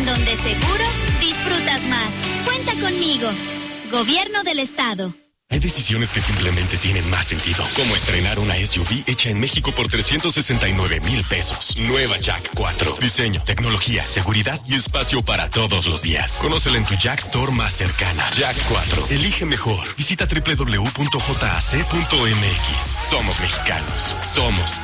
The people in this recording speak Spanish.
en donde seguro disfrutas más. Cuenta conmigo. Gobierno del Estado. Hay decisiones que simplemente tienen más sentido, como estrenar una SUV hecha en México por 369,000 pesos. Nueva Jack 4. Diseño, tecnología, seguridad y espacio para todos los días. Conócela en tu Jack Store más cercana. Jack 4. Elige mejor. Visita www.jac.mx. Somos mexicanos. Somos